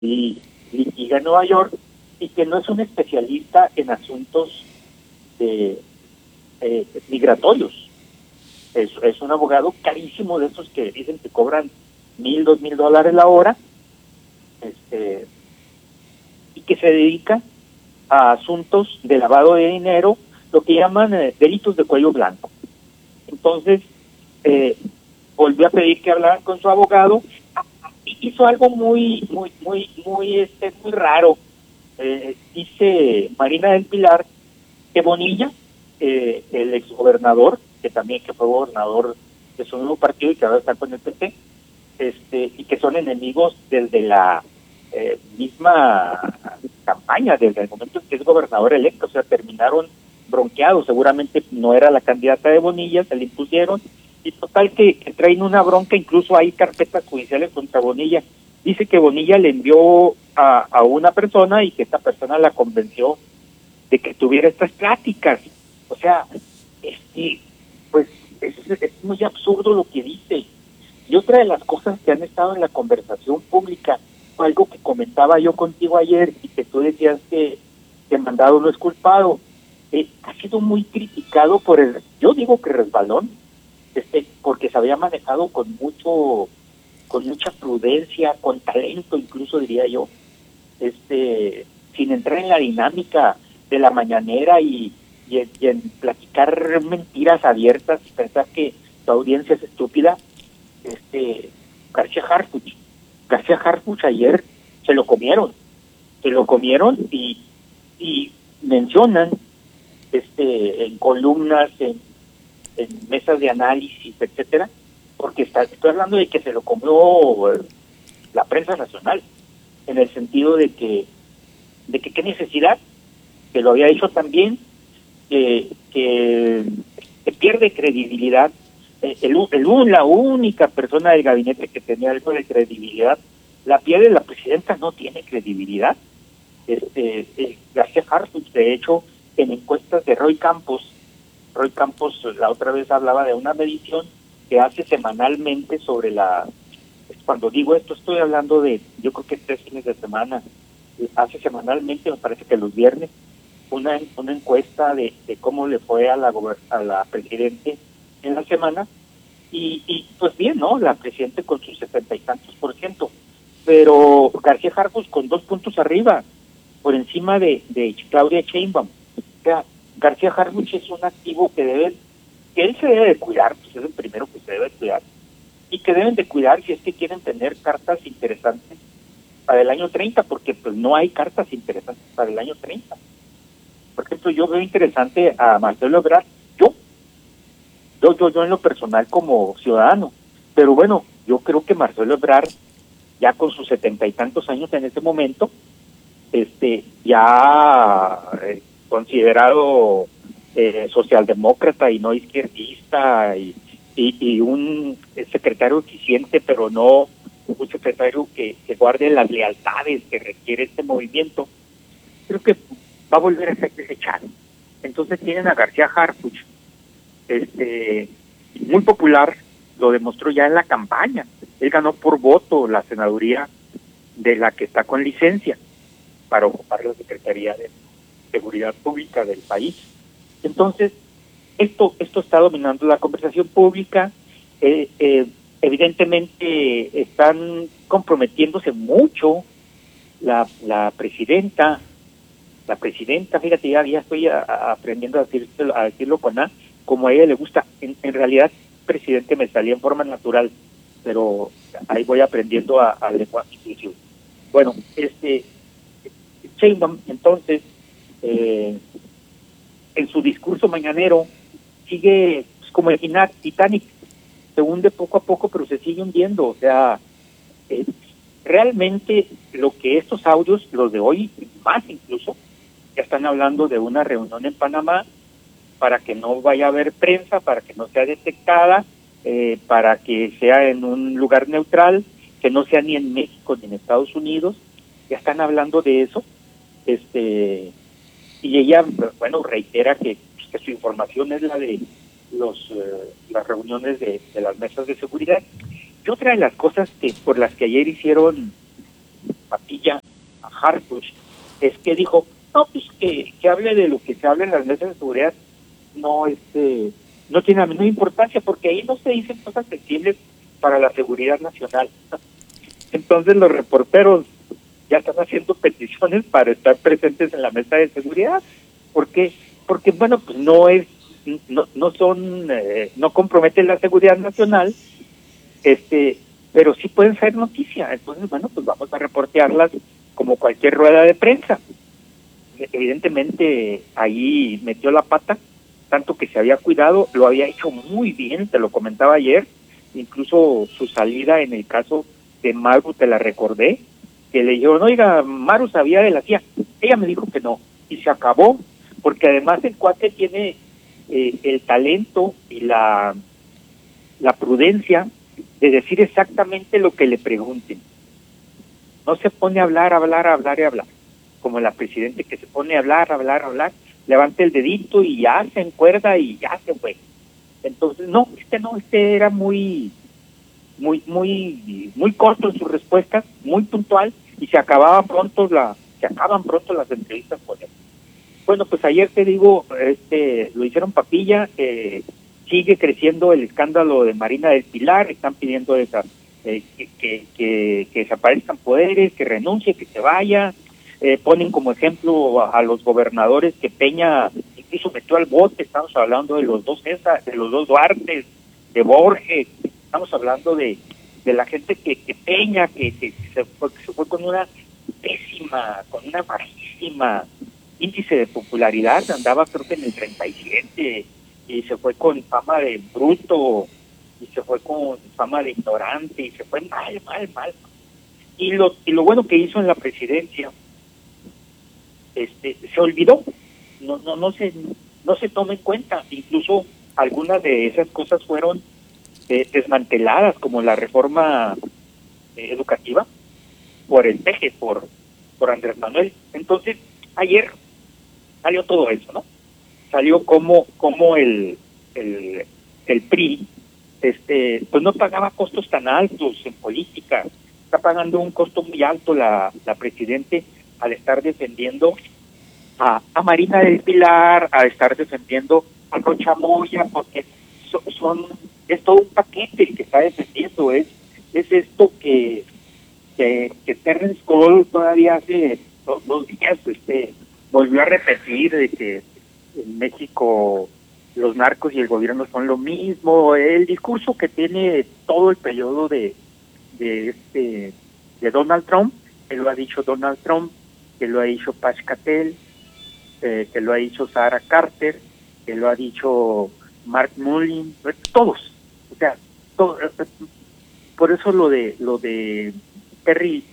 litiga en Nueva York y que no es un especialista en asuntos de migratorios. Es un abogado carísimo, de esos que dicen que cobran $1,000, $2,000 la hora, y que se dedica a asuntos de lavado de dinero, lo que llaman delitos de cuello blanco. Entonces, volvió a pedir que hablaran con su abogado y hizo algo muy raro. Dice Marina del Pilar que Bonilla, el exgobernador, que fue gobernador de su nuevo partido y que ahora está con el PP, y que son enemigos desde la misma campaña, desde el momento en que es gobernador electo, o sea, terminaron bronqueados, seguramente no era la candidata de Bonilla, se le impusieron, y total que traen una bronca, incluso hay carpetas judiciales contra Bonilla. Dice que Bonilla le envió a una persona y que esta persona la convenció de que tuviera estas pláticas. O sea, pues es muy absurdo lo que dice. Y otra de las cosas que han estado en la conversación pública, fue algo que comentaba yo contigo ayer y que tú decías que Mandado no es culpado, ha sido muy criticado yo digo que resbalón, porque se había manejado con mucha prudencia, con talento incluso diría yo, sin entrar en la dinámica de la mañanera y en platicar mentiras abiertas y pensar que tu audiencia es estúpida. García Harfuch. García Harfuch ayer se lo comieron y mencionan en columnas, en mesas de análisis, etcétera, porque estoy hablando de que se lo comió la prensa nacional, en el sentido de que qué necesidad, que lo había hecho también, que pierde credibilidad. La única persona del gabinete que tenía algo de credibilidad la pierde. La presidenta no tiene credibilidad. García Harfuch, de hecho, en encuestas de Roy Campos la otra vez hablaba de una medición que hace semanalmente cuando digo esto estoy hablando de, yo creo que 3 fines de semana, hace semanalmente, me parece que los viernes, una encuesta de cómo le fue a la presidente en la semana, y pues bien, ¿no? La presidente con sus 70 y tantos %, pero García Harfuch con 2 puntos arriba, por encima de Claudia Sheinbaum. O sea, García Harfuch es un activo que él se debe de cuidar, pues es el primero que se debe de cuidar, y que deben de cuidar si es que quieren tener cartas interesantes para el año 30, porque pues no hay cartas interesantes para el año 30. Por ejemplo, yo veo interesante a Marcelo Ebrard, yo en lo personal como ciudadano, pero bueno, yo creo que Marcelo Ebrard, ya con sus 70 y tantos años en ese momento, ya considerado socialdemócrata y no izquierdista, y un secretario eficiente, pero no un secretario que guarde las lealtades que requiere este movimiento, creo que va a volver a ser desechado. Entonces tienen a García Harfuch, muy popular, lo demostró ya en la campaña. Él ganó por voto la senaduría de la que está con licencia para ocupar la Secretaría de Seguridad Pública del país. Entonces, esto está dominando la conversación pública. Evidentemente están comprometiéndose mucho la presidenta, fíjate, ya estoy aprendiendo a decirlo con A, como a ella le gusta. En realidad, presidente me salía en forma natural, pero ahí voy aprendiendo a lenguaje inclusivo. Bueno, Sheinbaum, entonces, en su discurso mañanero, sigue pues, como el Titanic, se hunde poco a poco, pero se sigue hundiendo. O sea, realmente lo que estos audios, los de hoy, más incluso, ya están hablando de una reunión en Panamá para que no vaya a haber prensa, para que no sea detectada, para que sea en un lugar neutral, que no sea ni en México ni en Estados Unidos. Ya están hablando de eso. Y ella, bueno, reitera que su información es la de las reuniones de las mesas de seguridad. Y otra de las cosas por las que ayer hicieron Papilla a Harfuch es que dijo, no, pues que hable de lo que se habla en las mesas de seguridad, no no tiene la menor importancia, porque ahí no se dicen cosas sensibles para la seguridad nacional. Entonces los reporteros ya están haciendo peticiones para estar presentes en la mesa de seguridad. ¿Por qué? Porque, bueno, pues no comprometen la seguridad nacional, pero sí pueden ser noticia. Entonces, bueno, pues vamos a reportearlas como cualquier rueda de prensa. Evidentemente ahí metió la pata, tanto que se había cuidado, lo había hecho muy bien, te lo comentaba ayer, incluso su salida en el caso de Maru, te la recordé, que le dijeron, oiga, Maru sabía de la CIA, ella me dijo que no, y se acabó, porque además el cuate tiene el talento y la prudencia de decir exactamente lo que le pregunten. No se pone a hablar y hablar, como la presidenta que se pone a hablar, levanta el dedito y ya se encuerda y ya se fue. Entonces, no, era muy corto en sus respuestas, muy puntual, y se acaban pronto las entrevistas con él. Bueno, pues ayer te digo, lo hicieron papilla, sigue creciendo el escándalo de Marina del Pilar, están pidiendo que desaparezcan poderes, que renuncie, que se vaya, ponen como ejemplo a los gobernadores que Peña incluso metió al bote, estamos hablando de los dos Duartes, de Borges, estamos hablando de la gente que Peña, que se fue con una bajísima índice de popularidad, andaba creo que en el 37, y se fue con fama de bruto, y se fue con fama de ignorante, y se fue mal. Y lo bueno que hizo en la presidencia, se olvidó, no se toma en cuenta, incluso algunas de esas cosas fueron desmanteladas, como la reforma educativa, por el PG, por Andrés Manuel. Entonces, ayer salió todo eso, ¿no? Salió como el PRI, pues no pagaba costos tan altos en política, está pagando un costo muy alto la presidente al estar defendiendo a Marina del Pilar, a estar defendiendo a Rocha Moya, porque es todo un paquete el que está defendiendo, es esto que Terrence Cole todavía hace 2 días volvió a repetir, de que en México los narcos y el gobierno son lo mismo, el discurso que tiene todo el periodo de Donald Trump, que lo ha dicho Donald Trump, que lo ha dicho Paz Catel, que lo ha dicho Sarah Carter, que lo ha dicho Mark Mullin, todos, o sea, todo, por eso lo de Terry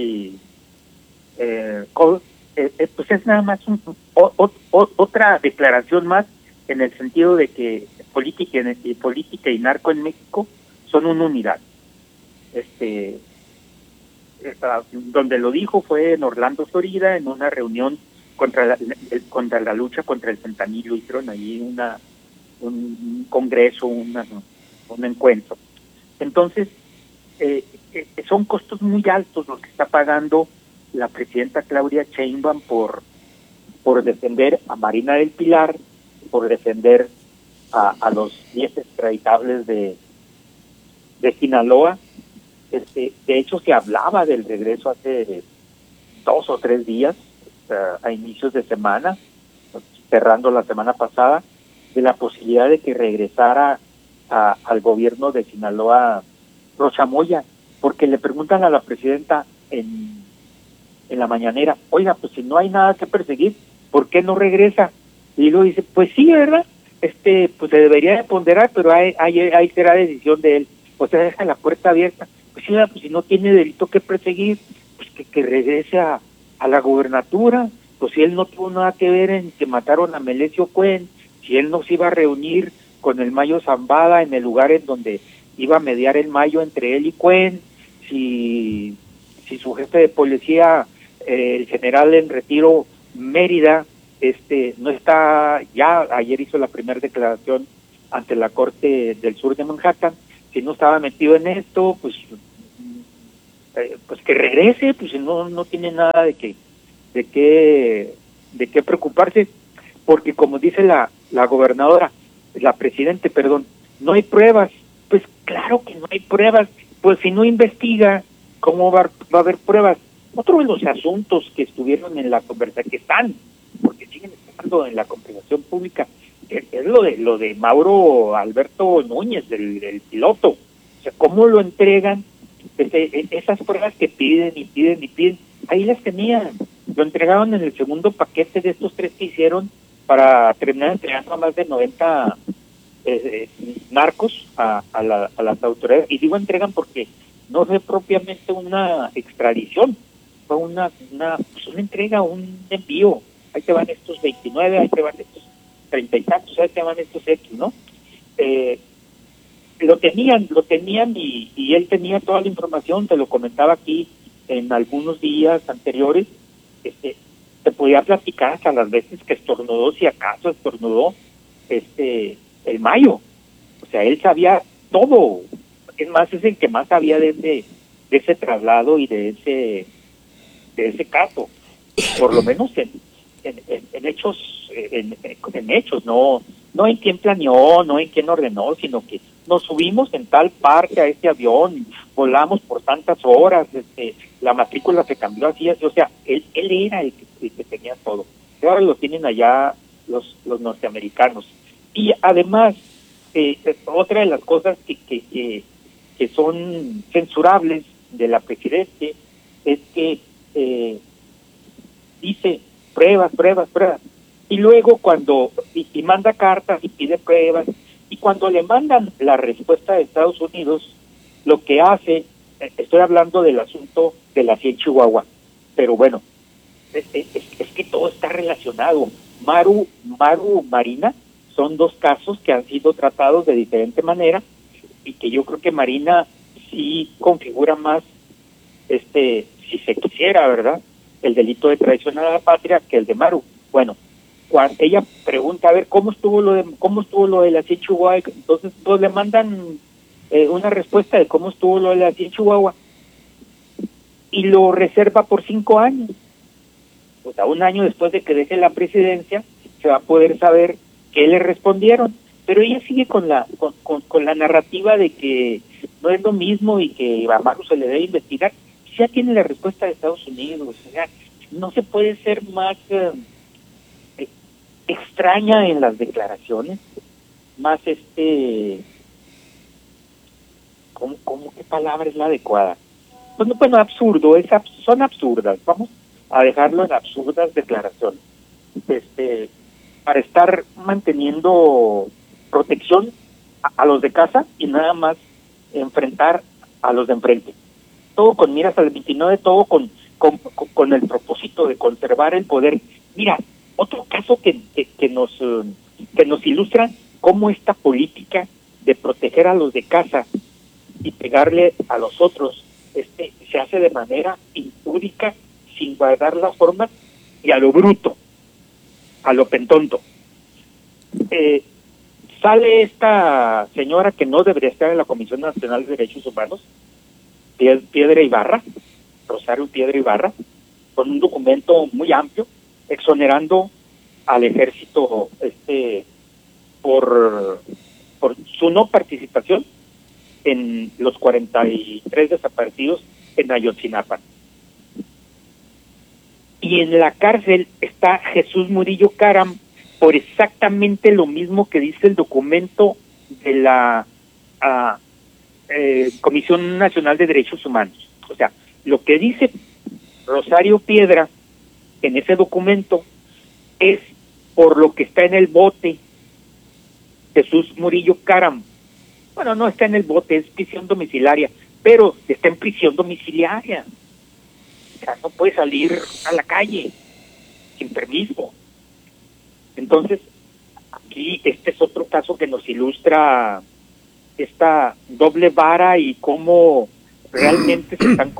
Cole, pues es nada más otra declaración más, en el sentido de que política y narco en México son una unidad. Donde lo dijo fue en Orlando, Florida, en una reunión contra la lucha contra el fentanilo. Hicieron ahí un congreso, un encuentro. Entonces, son costos muy altos los que está pagando la presidenta Claudia Sheinbaum por defender a Marina del Pilar, por defender a los 10 extraditables de Sinaloa. De hecho, se hablaba del regreso hace 2 o 3 días, a inicios de semana, cerrando la semana pasada, de la posibilidad de que regresara al gobierno de Sinaloa Rocha Moya, porque le preguntan a la presidenta en la mañanera, oiga, pues si no hay nada que perseguir, ¿por qué no regresa? Y luego dice, pues sí, ¿verdad? Pues se debería de ponderar, pero ahí será decisión de él. O sea, deja la puerta abierta. Pues sí, pues si no tiene delito que perseguir, pues que regrese a la gubernatura. Pues si él no tuvo nada que ver en que mataron a Melesio Cuen, si él no se iba a reunir con el Mayo Zambada en el lugar en donde iba a mediar el Mayo entre él y Cuen, si su jefe de policía, el general en retiro Mérida, no está, ya ayer hizo la primera declaración ante la Corte del Sur de Manhattan, si no estaba metido en esto, pues pues que regrese, pues no tiene nada de qué preocuparse, porque como dice la gobernadora, la presidente, perdón, no hay pruebas. Pues claro que no hay pruebas, pues si no investiga, ¿cómo va a haber pruebas? Otro de los asuntos que estuvieron en la conversación, que están, porque siguen estando en la conversación pública, es lo de Mauro Alberto Núñez, del piloto. O sea, ¿cómo lo entregan? Esas pruebas que piden y piden y piden, ahí las tenían. Lo entregaron en el segundo paquete de estos 3 que hicieron para terminar entregando a más de 90 narcos a las autoridades. Y digo entregan porque no fue propiamente una extradición, fue una entrega, un envío. Ahí te van estos 29, ahí te van estos 30 y tantos, ahí te van estos X, ¿no? Lo tenían y él tenía toda la información, te lo comentaba aquí en algunos días anteriores. Te podía platicar hasta las veces que estornudó, si acaso estornudó el Mayo. O sea, él sabía todo. Es más, es el que más sabía de ese traslado y de ese caso. Por lo menos en hechos, en hechos, no en quién planeó, no en quién ordenó, sino que nos subimos en tal parte a este avión, volamos por tantas horas, la matrícula se cambió así, o sea, él era el que tenía todo. Y ahora lo tienen allá los norteamericanos. Y además, otra de las cosas que son censurables de la presidente es que dice pruebas, y luego cuando y manda cartas y pide pruebas, y cuando le mandan la respuesta de Estados Unidos, lo que hace, estoy hablando del asunto de la CIA en Chihuahua, pero bueno, es que todo está relacionado. Maru, Marina, son 2 casos que han sido tratados de diferente manera, y que yo creo que Marina sí configura más, si se quisiera, ¿verdad?, el delito de traición a la patria que el de Maru. Bueno, cuando ella pregunta, a ver, ¿cómo estuvo lo de la CIA en Chihuahua? Entonces, pues le mandan una respuesta de cómo estuvo lo de la CIA en Chihuahua, y lo reserva por 5 años. O sea, 1 año después de que deje la presidencia, se va a poder saber qué le respondieron. Pero ella sigue con la narrativa de que no es lo mismo y que a Maru se le debe investigar. Ya tiene la respuesta de Estados Unidos. O sea, no se puede ser más extraña en las declaraciones, más ¿cómo qué palabra es la adecuada? Pues no, bueno, absurdo, son absurdas, vamos a dejarlo en absurdas declaraciones, para estar manteniendo protección a los de casa y nada más enfrentar a los de enfrente. Todo con miras al 29, todo con el propósito de conservar el poder. Mira, otro caso que nos ilustra cómo esta política de proteger a los de casa y pegarle a los otros se hace de manera impúdica, sin guardar las formas y a lo bruto, a lo pentonto. Sale esta señora que no debería estar en la Comisión Nacional de Derechos Humanos, Piedra Ibarra, Rosario Piedra Ibarra, con un documento muy amplio exonerando al ejército por su no participación en los 43 desaparecidos en Ayotzinapa. Y en la cárcel está Jesús Murillo Caram por exactamente lo mismo que dice el documento de la Comisión Nacional de Derechos Humanos. O sea, lo que dice Rosario Piedra en ese documento es por lo que está en el bote Jesús Murillo Caram. Bueno, no está en el bote, es prisión domiciliaria, pero está en prisión domiciliaria. O sea, no puede salir a la calle sin permiso. Entonces, aquí este es otro caso que nos ilustra esta doble vara y cómo realmente se están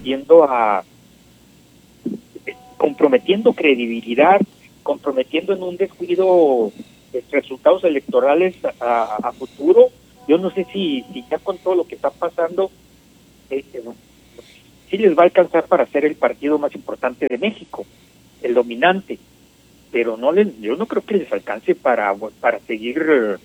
comprometiendo credibilidad, comprometiendo en un descuido resultados electorales a futuro. Yo no sé si ya con todo lo que está pasando, sí les va a alcanzar para ser el partido más importante de México, el dominante, pero yo no creo que les alcance para seguir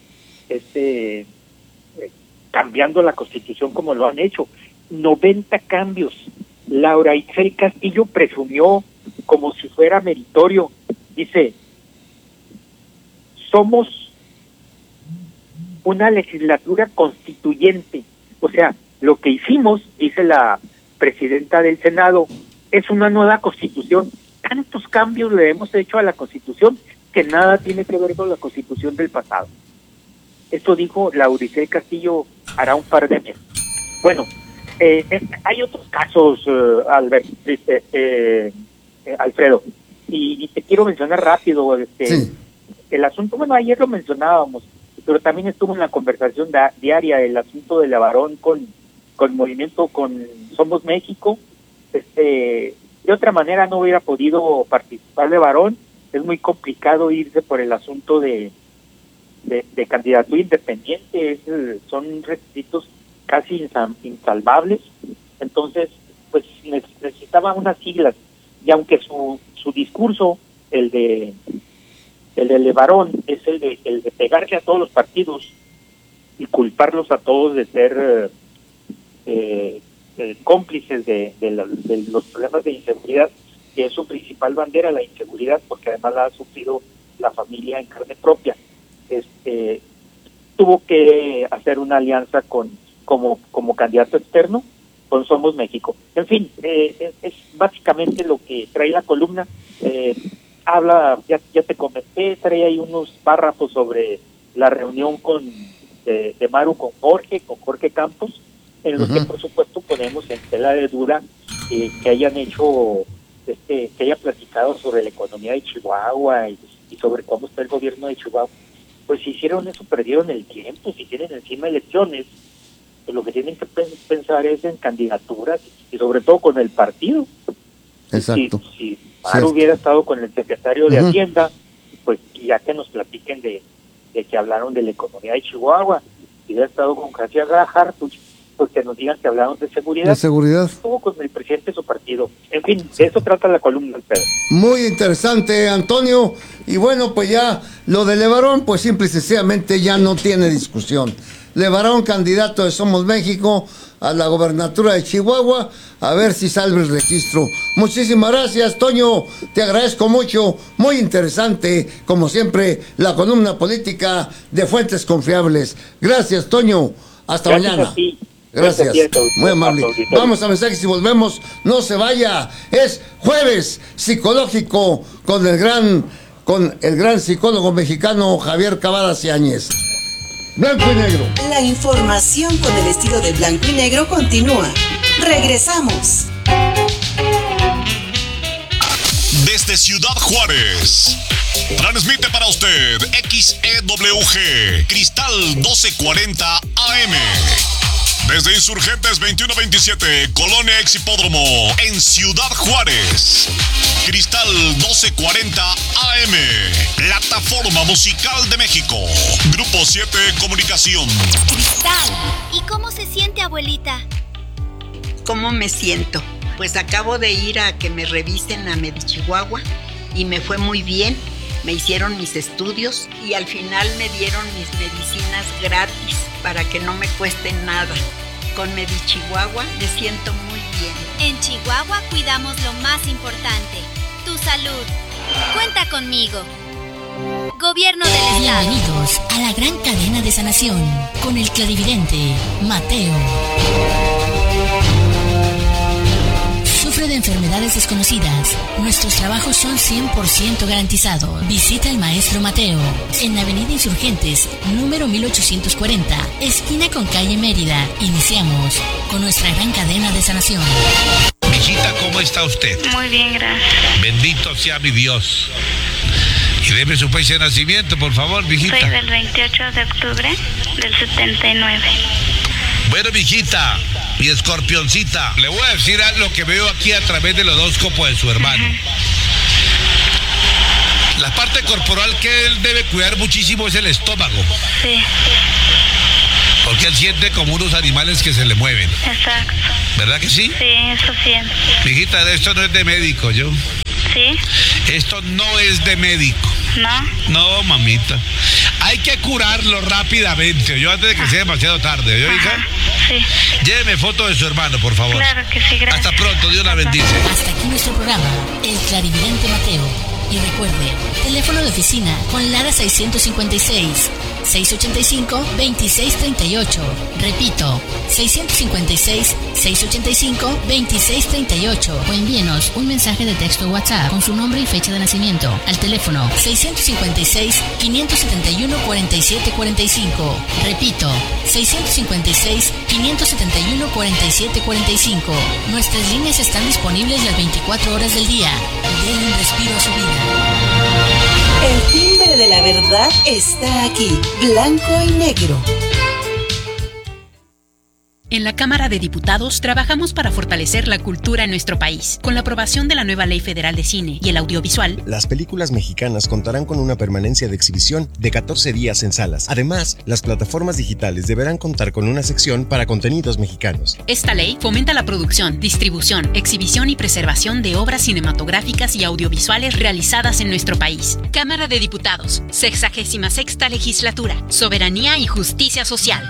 cambiando la Constitución como lo han hecho. 90 cambios. Laura Itzel Castillo presumió como si fuera meritorio. Dice, somos una legislatura constituyente. O sea, lo que hicimos, dice la presidenta del Senado, es una nueva Constitución. Tantos cambios le hemos hecho a la Constitución que nada tiene que ver con la Constitución del pasado. Esto dijo Lauricel Castillo hará un par de meses. Bueno, hay otros casos, Alfredo, y te quiero mencionar rápido. Sí. El asunto, bueno, ayer lo mencionábamos, pero también estuvo en la conversación diaria el asunto de Levarón con Movimiento, con Somos México. De otra manera no hubiera podido participar Levarón. Es muy complicado irse por el asunto de candidatura independiente. Son requisitos casi insalvables. Entonces, pues necesitaba unas siglas, y aunque su discurso, el de Levarón, es el de pegarle a todos los partidos y culparlos a todos de ser cómplices de los problemas de inseguridad, que es su principal bandera, la inseguridad, porque además la ha sufrido la familia en carne propia. Tuvo que hacer una alianza como candidato externo con Somos México. En fin, es básicamente lo que trae la columna. Habla, ya te comenté, trae ahí unos párrafos sobre la reunión de Maru con Jorge Campos, en los que por supuesto ponemos en tela de duda que hayan hecho, que haya platicado sobre la economía de Chihuahua y sobre cómo está el gobierno de Chihuahua. Pues si hicieron eso, perdieron el tiempo. Si tienen encima elecciones, pues lo que tienen que pensar es en candidaturas y sobre todo con el partido. Exacto. Si Maru hubiera estado con el secretario de Hacienda, pues ya que nos platiquen de que hablaron de la economía de Chihuahua. Si hubiera estado con García Harfuch, pues que nos digan que hablaron de seguridad. De seguridad. Estuvo con el presidente de su partido. En fin, de eso trata la columna, Pedro. Muy interesante, Antonio. Y bueno, pues ya lo de Levarón, pues simple y sencillamente ya no tiene discusión. Levarón, candidato de Somos México a la gobernatura de Chihuahua, a ver si salve el registro. Muchísimas gracias, Toño, te agradezco mucho, muy interesante, como siempre, la columna política de Fuentes Confiables. Gracias, Toño, hasta mañana. Gracias, muy amable. Vamos a mensajes y volvemos, no se vaya, es Jueves Psicológico con el gran psicólogo mexicano Javier Cavadas Yáñez. Blanco y negro. La información con el estilo de blanco y negro continúa. Regresamos. Desde Ciudad Juárez, transmite para usted XEWG Cristal 1240 AM. Desde Insurgentes 2127, Colonia Ex Hipódromo, en Ciudad Juárez. Cristal 1240 AM, Plataforma Musical de México. Grupo 7 Comunicación. Cristal, ¿y cómo se siente, abuelita? ¿Cómo me siento? Pues acabo de ir a que me revisen a Medichihuahua y me fue muy bien. Me hicieron mis estudios y al final me dieron mis medicinas gratis para que no me cueste nada. Con Medichihuahua me siento muy bien. En Chihuahua cuidamos lo más importante, tu salud. Cuenta conmigo. Gobierno del Estado. Bienvenidos a la gran cadena de sanación con el clarividente Mateo. Sufre de enfermedades desconocidas. Nuestros trabajos son 100% garantizados. Visita al maestro Mateo en Avenida Insurgentes, número 1840, esquina con calle Mérida. Iniciamos con nuestra gran cadena de sanación. Mijita, ¿cómo está usted? Muy bien, gracias. Bendito sea mi Dios. Y deme su fecha de nacimiento, por favor, mijita. Soy del 28 de octubre del 79. Bueno, mijita, mi escorpioncita, le voy a decir lo que veo aquí a través del horóscopo de su hermano. La parte corporal que él debe cuidar muchísimo es el estómago. Sí. Porque él siente como unos animales que se le mueven. Exacto. ¿Verdad que sí? Sí, eso siento. Mijita, esto no es de médico, yo. ¿Sí? Esto no es de médico. ¿No? No, mamita. Hay que curarlo rápidamente, yo antes de que sea demasiado tarde, ¿yo, hija? Sí. Lléveme foto de su hermano, por favor. Claro que sí, gracias. Hasta pronto, Dios la bendice. Hasta aquí nuestro programa, El Clarividente Mateo. Y recuerde, teléfono de oficina con Lara 656-685-2638. Repito, 656-685-2638. O envíenos un mensaje de texto WhatsApp con su nombre y fecha de nacimiento al teléfono 656-571-4745. Repito, 656-571-4745. Nuestras líneas están disponibles las 24 horas del día. Den un respiro a su vida. El timbre de la verdad está aquí, blanco y negro. En la Cámara de Diputados trabajamos para fortalecer la cultura en nuestro país. Con la aprobación de la nueva Ley Federal de Cine y el Audiovisual, las películas mexicanas contarán con una permanencia de exhibición de 14 días en salas. Además, las plataformas digitales deberán contar con una sección para contenidos mexicanos. Esta ley fomenta la producción, distribución, exhibición y preservación de obras cinematográficas y audiovisuales realizadas en nuestro país. Cámara de Diputados, 66ª Legislatura, Soberanía y Justicia Social.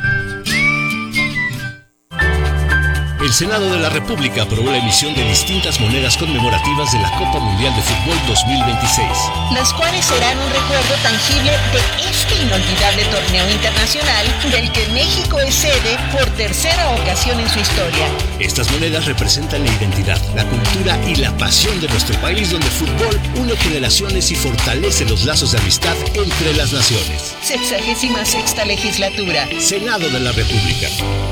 El Senado de la República aprobó la emisión de distintas monedas conmemorativas de la Copa Mundial de Fútbol 2026. Las cuales serán un recuerdo tangible de este inolvidable torneo internacional del que México es sede por tercera ocasión en su historia. Estas monedas representan la identidad, la cultura y la pasión de nuestro país, donde el fútbol une generaciones y fortalece los lazos de amistad entre las naciones. 66ª Legislatura. Senado de la República.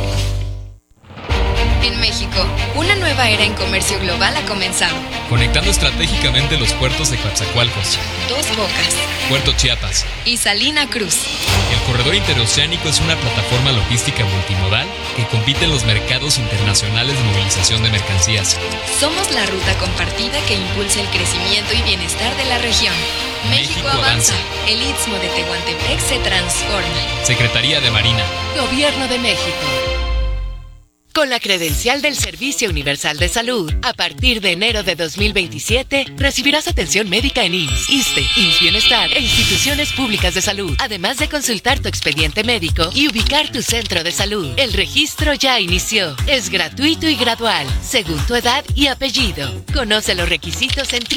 En México, una nueva era en comercio global ha comenzado. Conectando estratégicamente los puertos de Coatzacoalcos, Dos Bocas, Puerto Chiapas y Salina Cruz. El corredor interoceánico es una plataforma logística multimodal que compite en los mercados internacionales de movilización de mercancías. Somos la ruta compartida que impulsa el crecimiento y bienestar de la región. México avanza. El Istmo de Tehuantepec se transforma. Secretaría de Marina. Gobierno de México. Con la credencial del Servicio Universal de Salud, a partir de enero de 2027, recibirás atención médica en IMSS, ISSSTE, IMSS Bienestar e instituciones públicas de salud, además de consultar tu expediente médico y ubicar tu centro de salud. El registro ya inició. Es gratuito y gradual, según tu edad y apellido. Conoce los requisitos en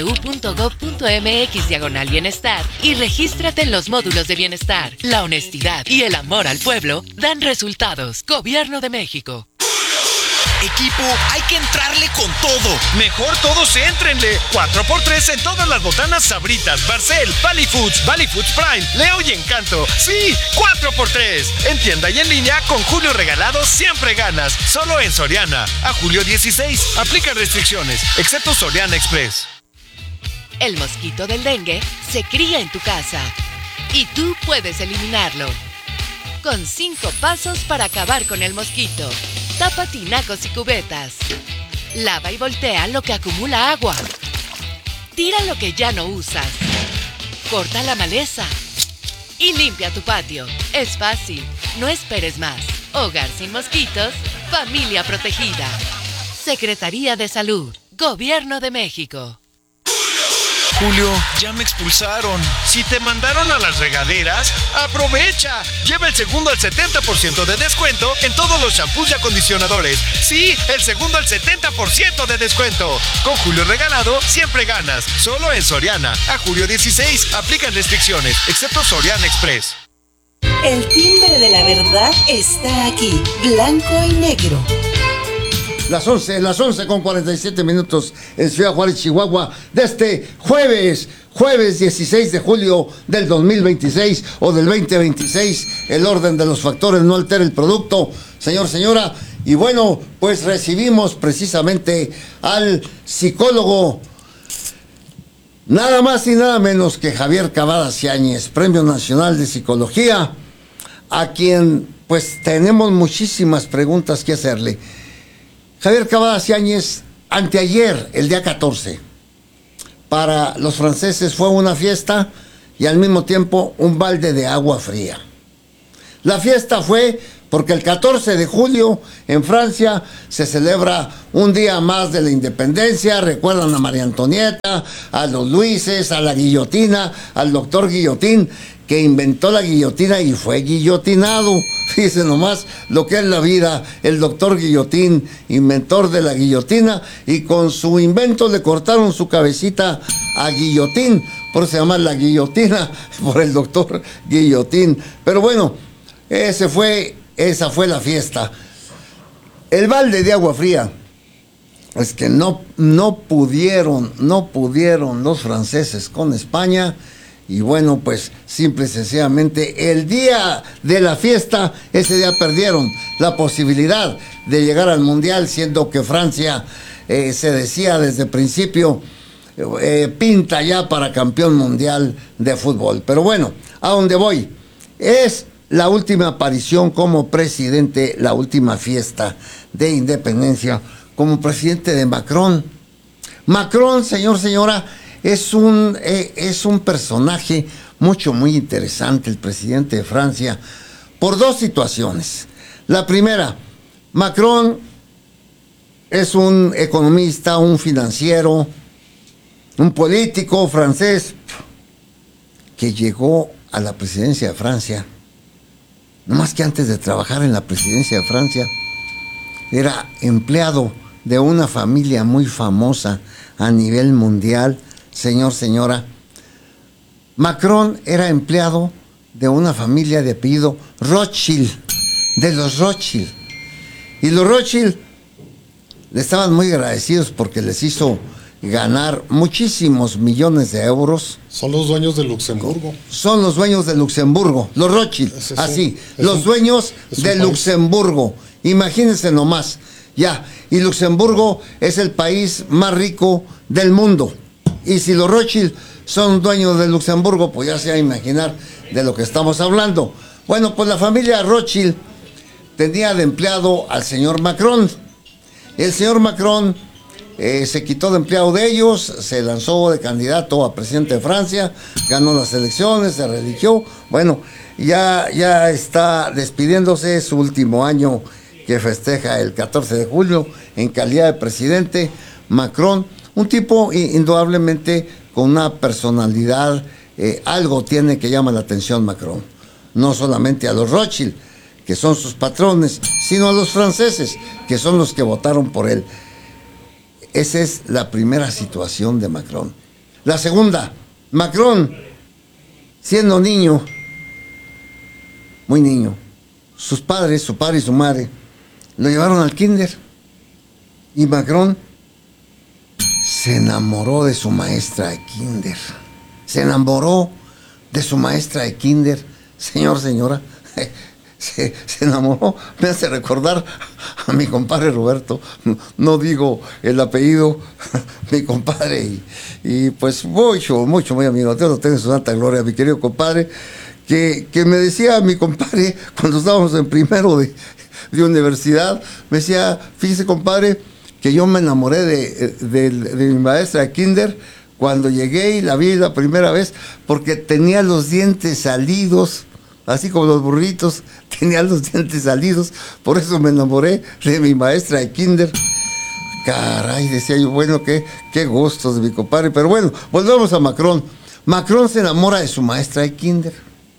www.gov.mx/bienestar y regístrate en los módulos de bienestar. La honestidad y el amor al pueblo dan resultados. Gobierno de México. Equipo, hay que entrarle con todo. Mejor todos éntrenle. 4x3 en todas las botanas Sabritas, Barcel, Valley Foods Prime, Leo y Encanto. Sí, 4x3. En tienda y en línea con Julio Regalado siempre ganas. Solo en Soriana. A julio 16. Aplica restricciones, excepto Soriana Express. El mosquito del dengue se cría en tu casa y tú puedes eliminarlo. Con 5 pasos para acabar con el mosquito. Tapa tinacos y cubetas. Lava y voltea lo que acumula agua. Tira lo que ya no usas. Corta la maleza. Y limpia tu patio. Es fácil. No esperes más. Hogar sin mosquitos. Familia protegida. Secretaría de Salud. Gobierno de México. Julio, ya me expulsaron. Si te mandaron a las regaderas, aprovecha. Lleva el segundo al 70% de descuento en todos los shampoos y acondicionadores. Sí, el segundo al 70% de descuento. Con Julio Regalado siempre ganas. Solo en Soriana. A julio 16. Aplican restricciones, excepto Soriana Express. El timbre de la verdad está aquí, blanco y negro. Las 11 con 47 minutos en Ciudad Juárez, Chihuahua, de este jueves 16 de julio del 2026 o del 2026. El orden de los factores no altera el producto, señora. Y bueno, pues recibimos precisamente al psicólogo, nada más y nada menos que Javier Cavada Yáñez, Premio Nacional de Psicología, a quien pues tenemos muchísimas preguntas que hacerle. Javier Cavada Yáñez, anteayer, el día 14, para los franceses fue una fiesta y al mismo tiempo un balde de agua fría. La fiesta fue porque el 14 de julio en Francia se celebra un día más de la independencia. Recuerdan a María Antonieta, a los Luises, a la guillotina, al doctor Guillotín, que inventó la guillotina y fue guillotinado. Fíjense nomás lo que es la vida. El doctor Guillotín, inventor de la guillotina, y con su invento le cortaron su cabecita a Guillotín. Por eso se llama la guillotina, por el doctor Guillotín. Pero bueno, esa fue la fiesta. El balde de agua fría es que no pudieron los franceses con España. Y bueno, pues simple y sencillamente el día de la fiesta, ese día perdieron la posibilidad de llegar al Mundial, siendo que Francia se decía desde el principio pinta ya para campeón mundial de fútbol. Pero bueno, a donde voy es la última aparición como presidente, la última fiesta de independencia como presidente de Macron. Macron, señora, es un personaje muy interesante, el presidente de Francia, por dos situaciones. La primera, Macron es un economista, un financiero, un político francés que llegó a la presidencia de Francia. No más que antes de trabajar en la presidencia de Francia, era empleado de una familia muy famosa a nivel mundial. Señora, Macron era empleado de una familia de apellido Rothschild, de los Rothschild. Y los Rothschild le estaban muy agradecidos porque les hizo ganar muchísimos millones de euros. Son los dueños de Luxemburgo. Son los dueños de Luxemburgo, los Rothschild, así, los dueños de Luxemburgo. Imagínense nomás, ya. Y Luxemburgo es el país más rico del mundo. Y si los Rothschild son dueños de Luxemburgo, pues ya se va a imaginar de lo que estamos hablando. Bueno, pues la familia Rothschild tenía de empleado al señor Macron. El señor Macron se quitó de empleado de ellos, se lanzó de candidato a presidente de Francia, ganó las elecciones, se religió. Bueno, ya está despidiéndose, su último año que festeja el 14 de julio en calidad de presidente. Macron, un tipo indudablemente con una personalidad, algo tiene que llama la atención Macron. No solamente a los Rothschild, que son sus patrones, sino a los franceses, que son los que votaron por él. Esa es la primera situación de Macron. La segunda, Macron, siendo niño, muy niño, sus padres, su padre y su madre, lo llevaron al kinder. Y Macron se enamoró de su maestra de kinder. Se enamoró de su maestra de kinder. Señora, se enamoró. Me hace recordar a mi compadre Roberto. No digo el apellido, mi compadre. Y pues mucho, muy amigo. Dios lo tenga en su santa gloria, mi querido compadre. Que me decía mi compadre cuando estábamos en primero de universidad, me decía, fíjese compadre, que yo me enamoré de mi maestra de kinder cuando llegué y la vi la primera vez, porque tenía los dientes salidos, así como los burritos, tenía los dientes salidos, por eso me enamoré de mi maestra de kinder. Caray, decía yo, bueno, qué gustos de mi compadre. Pero bueno, volvemos a Macron. Macron se enamora de su maestra de kinder.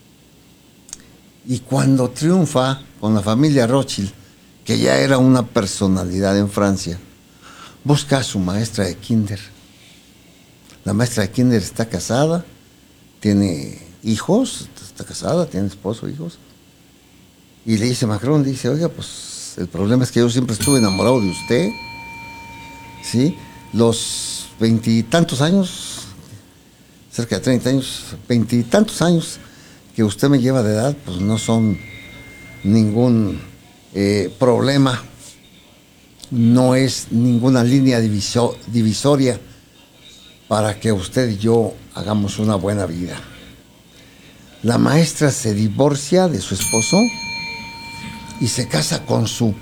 Y cuando triunfa con la familia Rothschild, que ya era una personalidad en Francia, busca a su maestra de kinder. La maestra de kinder está casada, tiene hijos, está casada, tiene esposo, hijos. Y le dice Macron, dice, oiga, pues el problema es que yo siempre estuve enamorado de usted. ¿Sí? Los 20 y tantos años, cerca de 30 años, 20 y tantos años que usted me lleva de edad, pues no son ningún problema, no es ninguna línea divisoria para que usted y yo hagamos una buena vida. La maestra se divorcia de su esposo y se casa con su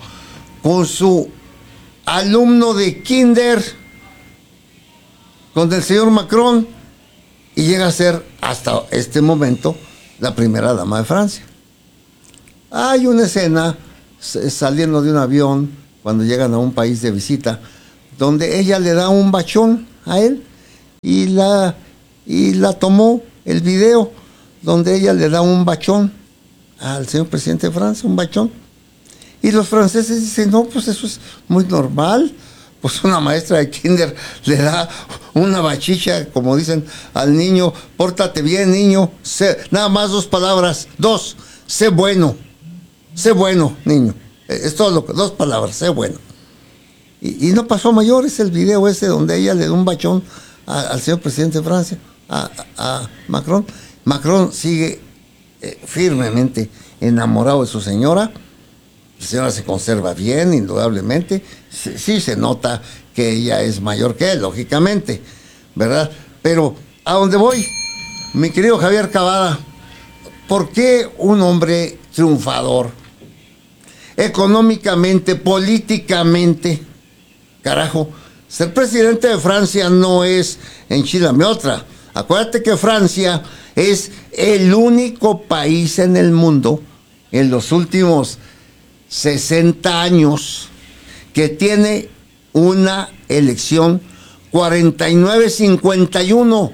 alumno de kinder, con el señor Macron, y llega a ser hasta este momento la primera dama de Francia. Hay una escena saliendo de un avión cuando llegan a un país de visita, donde ella le da un bachón a él y la tomó el video donde ella le da un bachón al señor presidente de Francia, un bachón. Y los franceses dicen, no, pues eso es muy normal. Pues una maestra de kinder le da una bachicha, como dicen, al niño, pórtate bien, niño, nada más 2 palabras, 2, sé bueno, niño. Es todo lo que, 2 palabras, sé bueno. Y no pasó a mayores el video ese donde ella le da un bachón al señor presidente de Francia, a Macron. Macron sigue firmemente enamorado de su señora. La señora se conserva bien, indudablemente. Sí se nota que ella es mayor que él, lógicamente, ¿verdad? Pero, ¿a dónde voy? Mi querido Javier Cavada, ¿por qué un hombre triunfador, económicamente, políticamente, carajo, ser presidente de Francia no es enchilame otra? Acuérdate que Francia es el único país en el mundo, en los últimos 60 años, que tiene una elección 49-51.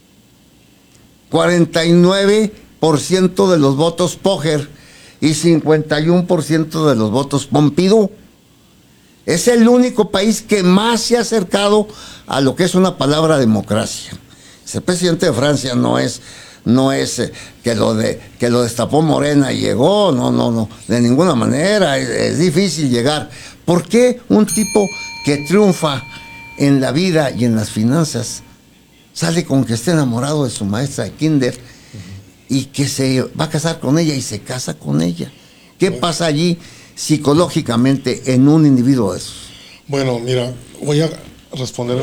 49% de los votos Poher y 51% de los votos Pompidou. Es el único país que más se ha acercado a lo que es una palabra democracia. Ser presidente de Francia no es que lo destapó Morena y llegó, no, de ninguna manera, es difícil llegar. ¿Por qué un tipo que triunfa en la vida y en las finanzas sale con que esté enamorado de su maestra de kinder y que se va a casar con ella y se casa con ella? ¿Qué pasa allí psicológicamente en un individuo de esos? Bueno, mira, voy a responder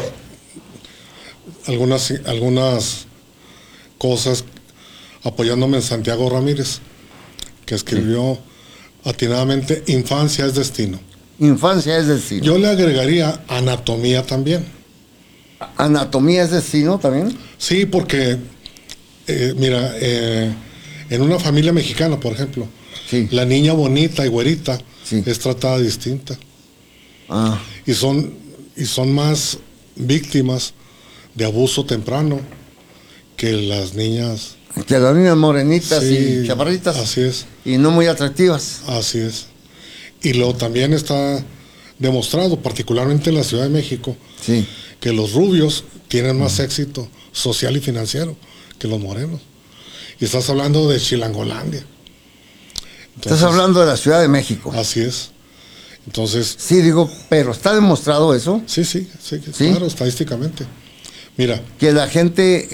algunas cosas apoyándome en Santiago Ramírez, que escribió atinadamente: infancia es destino. Infancia es destino. Yo le agregaría anatomía también. ¿Anatomía es destino también? Sí, porque mira, en una familia mexicana, por ejemplo, sí, la niña bonita y güerita, sí, es tratada distinta. Y son más víctimas de abuso temprano que las niñas. Que las niñas morenitas, sí, y chaparritas. Así es. Y no muy atractivas. Así es. Y luego también está demostrado, particularmente en la Ciudad de México, sí, que los rubios tienen más éxito social y financiero que los morenos. Y estás hablando de Chilangolandia. Estás hablando de la Ciudad de México. Así es. Entonces. Sí, digo, pero ¿está demostrado eso? Sí, claro, estadísticamente. Mira. Que la gente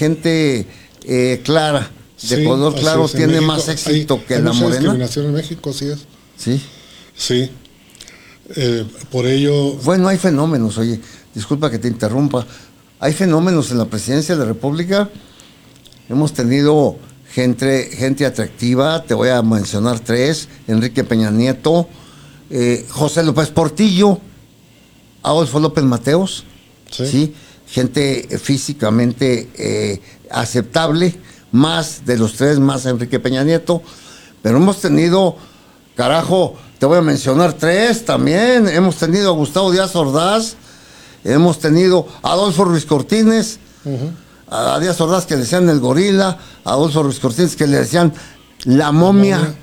clara, de color claro, tiene México, más éxito que la morena. Hay discriminación en México, así es. Sí. Sí. Por ello. Bueno, hay fenómenos, oye, disculpa que te interrumpa. Hay fenómenos en la presidencia de la República. Hemos tenido gente atractiva, te voy a mencionar 3: Enrique Peña Nieto, José López Portillo, Adolfo López Mateos, ¿sí? Gente físicamente aceptable, más de los 3, más Enrique Peña Nieto, pero hemos tenido, carajo, te voy a mencionar 3 también. Hemos tenido a Gustavo Díaz Ordaz, hemos tenido a Adolfo Ruiz Cortines, a Díaz Ordaz que le decían el gorila, a Adolfo Ruiz Cortines que le decían la momia,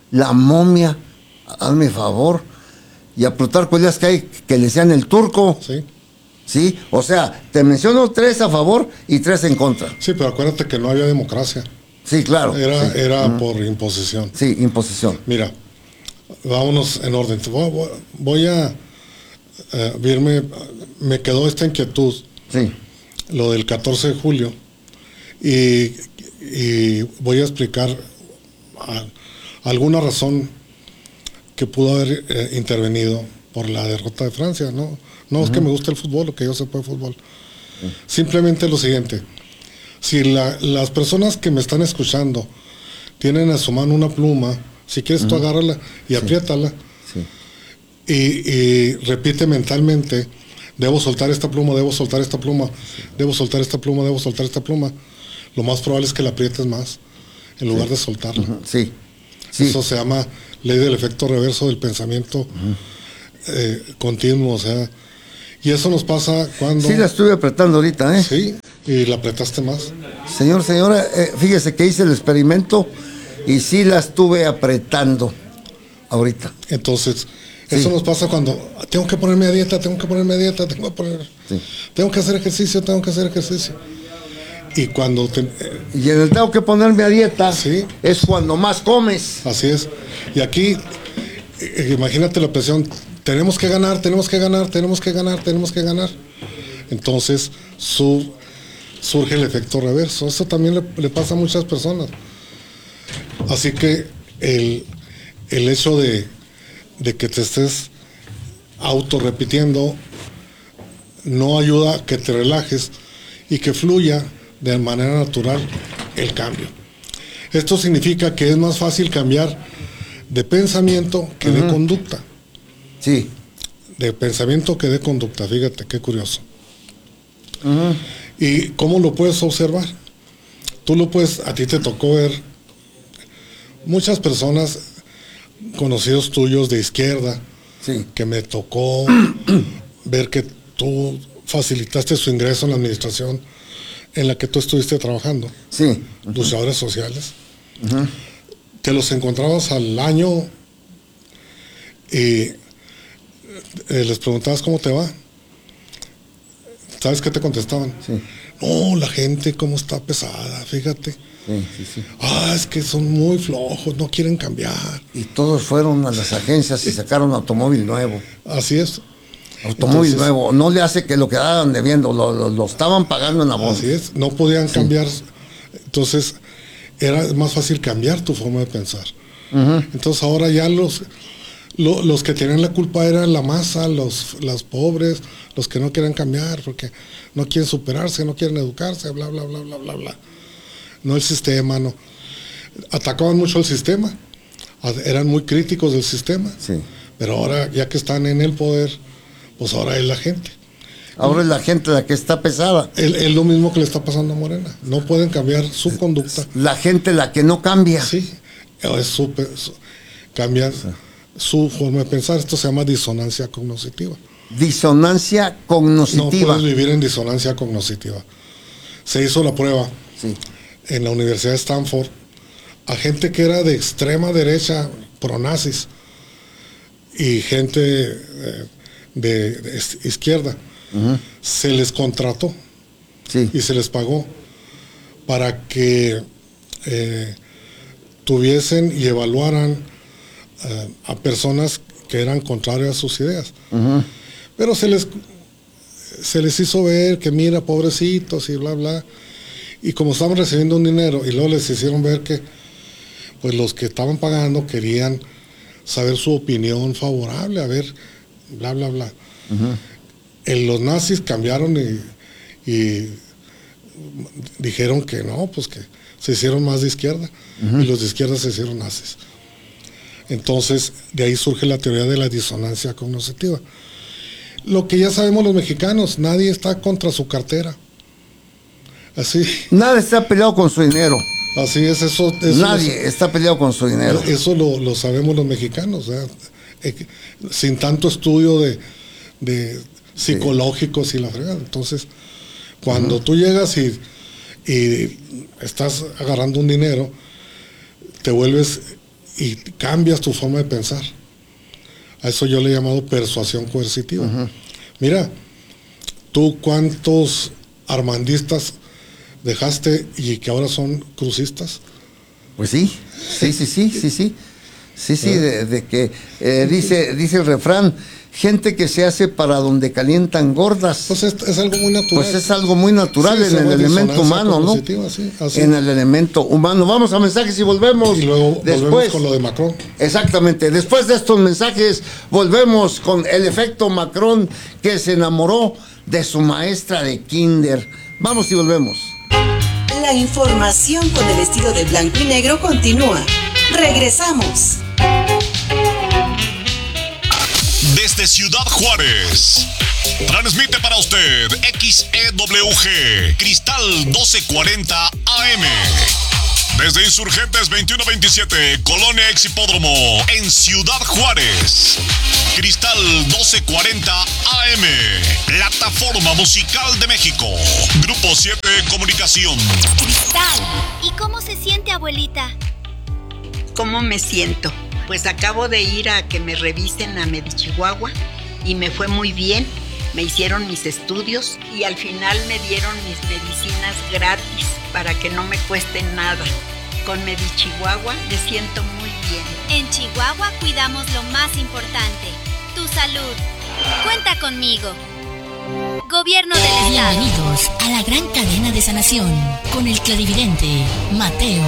hazme favor, y a Plutarco Elías que le decían el turco. Sí, o sea, te menciono 3 a favor y 3 en contra. Sí, pero acuérdate que no había democracia. Sí, claro. Era por imposición. Sí, imposición. Mira, vámonos en orden. Voy a me quedó esta inquietud. Sí. Lo del 14 de julio. Y voy a explicar alguna razón que pudo haber intervenido por la derrota de Francia, ¿no? No es que me guste el fútbol o que yo sepa de fútbol. Simplemente lo siguiente: si las personas que me están escuchando tienen a su mano una pluma, si quieres tú agárrala y apriétala, y repite mentalmente: debo soltar esta pluma, debo soltar esta pluma, debo soltar esta pluma, debo soltar esta pluma. Lo más probable es que la aprietes más en lugar de soltarla. Sí. Sí. Eso se llama ley del efecto reverso del pensamiento continuo, o sea, y eso nos pasa cuando... Sí, la estuve apretando ahorita, ¿eh? Sí, y la apretaste más. Señora, fíjese que hice el experimento y sí la estuve apretando ahorita. Entonces, eso nos pasa cuando tengo que ponerme a dieta, tengo que hacer ejercicio. Y cuando y en el tengo que ponerme a dieta, es cuando más comes. Así es. Y aquí, imagínate la presión, tenemos que ganar. Entonces, surge el efecto reverso. Eso también le pasa a muchas personas. Así que el hecho de que te estés autorrepitiendo no ayuda a que te relajes y que fluya de manera natural el cambio. Esto significa que es más fácil cambiar de pensamiento que de conducta. Sí. De pensamiento que de conducta, fíjate qué curioso. ¿Y cómo lo puedes observar? Tú lo puedes, a ti te tocó ver muchas personas, conocidos tuyos de izquierda, que me tocó ver que tú facilitaste su ingreso en la administración en la que tú estuviste trabajando. Sí. Luchadores sociales. Te los encontrabas al año y les preguntabas cómo te va. ¿Sabes qué te contestaban? Sí. No, la gente cómo está pesada, fíjate. Sí. Es que son muy flojos, no quieren cambiar. Y todos fueron a las agencias y sacaron automóvil nuevo. Así es. Automóvil nuevo, no le hace que lo quedaban debiendo, lo estaban pagando en la bolsa. Así es, no podían cambiar. Entonces, era más fácil cambiar tu forma de pensar. Entonces, ahora ya los que tienen la culpa eran la masa, los pobres, los que no quieren cambiar, porque no quieren superarse, no quieren educarse, bla, bla, bla, bla, bla, bla. No el sistema, no. Atacaban mucho el sistema, eran muy críticos del sistema, pero ahora, ya que están en el poder, pues ahora es la gente. Ahora es la gente la que está pesada. Es lo mismo que le está pasando a Morena. No pueden cambiar su conducta. La gente la que no cambia. Sí, cambian su forma de pensar. Esto se llama disonancia cognitiva. Disonancia cognitiva. No puedes vivir en disonancia cognitiva. Se hizo la prueba en la Universidad de Stanford a gente que era de extrema derecha, pronazis, y gente de izquierda. Se les contrató y se les pagó para que tuviesen y evaluaran a personas que eran contrarias a sus ideas. Pero se les hizo ver que mira, pobrecitos y bla, bla. Y como estaban recibiendo un dinero, y luego les hicieron ver que pues los que estaban pagando querían saber su opinión favorable, a ver, bla, bla, bla. Los nazis cambiaron y dijeron que no, pues que se hicieron más de izquierda, y los de izquierda se hicieron nazis. Entonces, de ahí surge la teoría de la disonancia cognitiva. Lo que ya sabemos los mexicanos, nadie está contra su cartera. Así. Nada está peleado con su dinero. Así es, eso nadie está peleado con su dinero. Eso lo sabemos los mexicanos, sin tanto estudio de psicológicos y la fregada. Entonces, cuando tú llegas y estás agarrando un dinero, te vuelves y cambias tu forma de pensar. A eso yo le he llamado persuasión coercitiva. Mira, tú cuántos armandistas dejaste y que ahora son crucistas. Pues sí, de que dice el refrán, gente que se hace para donde calientan gordas. Pues es algo muy natural. Pues es algo muy natural en el elemento humano, ¿no? En el elemento humano. Vamos a mensajes y volvemos. Y luego volvemos con lo de Macron. Exactamente. Después de estos mensajes, volvemos con el efecto Macron, que se enamoró de su maestra de kinder. Vamos y volvemos. La información con el estilo de blanco y negro continúa. Regresamos. Desde Ciudad Juárez, transmite para usted XEWG Cristal 1240 AM. Desde Insurgentes 2127, Colonia Exhipódromo, en Ciudad Juárez. Cristal 1240 AM, Plataforma Musical de México. Grupo 7 Comunicación. Cristal. ¿Y cómo se siente, abuelita? ¿Cómo me siento? Pues acabo de ir a que me revisen a Medichihuahua y me fue muy bien. Me hicieron mis estudios y al final me dieron mis medicinas gratis para que no me cueste nada. Con Medichihuahua me siento muy bien. En Chihuahua cuidamos lo más importante, tu salud. Cuenta conmigo. Gobierno del Estado. Bienvenidos a la gran cadena de sanación con el clarividente Mateo.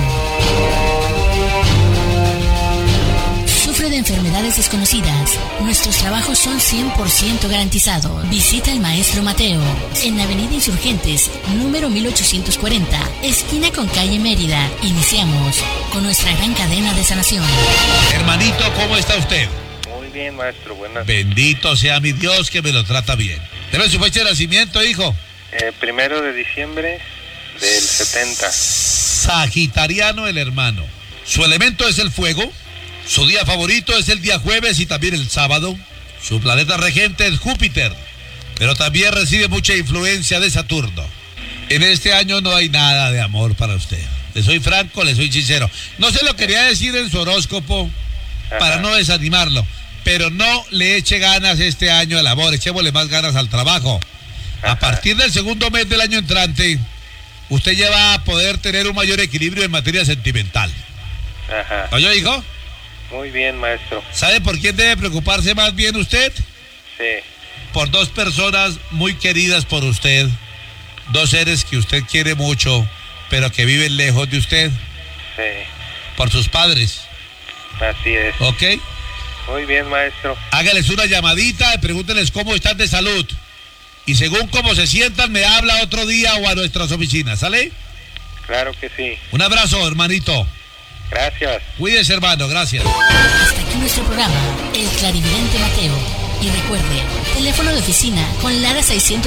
Sufre de enfermedades desconocidas. Nuestros trabajos son 100% garantizados. Visita al maestro Mateo en Avenida Insurgentes, número 1840, esquina con calle Mérida. Iniciamos con nuestra gran cadena de sanación. Hermanito, ¿cómo está usted? Muy bien, maestro, buenas. Bendito sea mi Dios que me lo trata bien. ¿Debe su fecha de nacimiento, hijo? 1 de diciembre del 70. Sagitariano el hermano. Su elemento es el fuego. Su día favorito es el día jueves y también el sábado. Su planeta regente es Júpiter, pero también recibe mucha influencia de Saturno. En este año no hay nada de amor para usted. Le soy franco, le soy sincero. No se lo quería decir en su horóscopo para no desanimarlo, pero no le eche ganas este año al amor, echémosle más ganas al trabajo. A partir del segundo mes del año entrante, usted ya va a poder tener un mayor equilibrio en materia sentimental. ¿Oye, hijo? Muy bien, maestro. ¿Sabe por quién debe preocuparse más bien usted? Sí. Por dos personas muy queridas por usted. Dos seres que usted quiere mucho, pero que viven lejos de usted. Sí. Por sus padres. Así es. ¿Ok? Muy bien, maestro. Hágales una llamadita y pregúntenles cómo están de salud. Y según cómo se sientan, me habla otro día o a nuestras oficinas, ¿sale? Claro que sí. Un abrazo, hermanito. Gracias. Cuídese, hermano, gracias. Hasta aquí nuestro programa, El Clarividente Mateo. Y recuerde, teléfono de oficina con Lara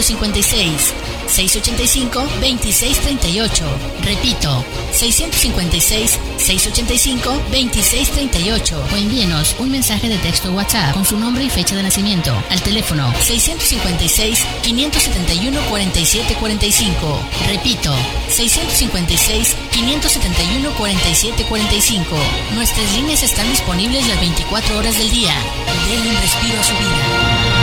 656-685-2638. Repito, 656-685-2638. O envíenos un mensaje de texto WhatsApp con su nombre y fecha de nacimiento al teléfono 656-571-4745. Repito, 656-571-4745. Nuestras líneas están disponibles las 24 horas del día. Denle un respiro a su vida.